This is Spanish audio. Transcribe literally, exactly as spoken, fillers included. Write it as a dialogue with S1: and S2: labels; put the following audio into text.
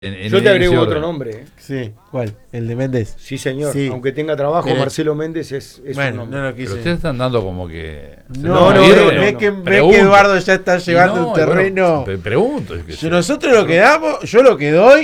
S1: En, en
S2: Yo te agrego
S1: ese
S2: otro
S1: orden.
S2: nombre. ¿eh?
S3: Sí, ¿cuál? ¿El de Méndez?
S2: Sí, señor.
S3: Sí.
S2: Aunque tenga trabajo,
S3: Pero-
S2: Marcelo Méndez es, es
S3: bueno,
S2: un nombre.
S3: no lo
S1: Pero
S3: quise.
S1: ustedes están dando como que...
S3: No, no,
S2: no,
S3: ve,
S2: no,
S3: ve
S2: no,
S3: que,
S2: no.
S3: ve
S1: Pregunto.
S3: que Eduardo ya está
S1: Y
S3: llevando
S1: no,
S3: un
S1: y bueno,
S3: terreno.
S1: pre- pregunto. es que
S3: Si
S1: sí.
S3: nosotros lo que damos, yo lo que doy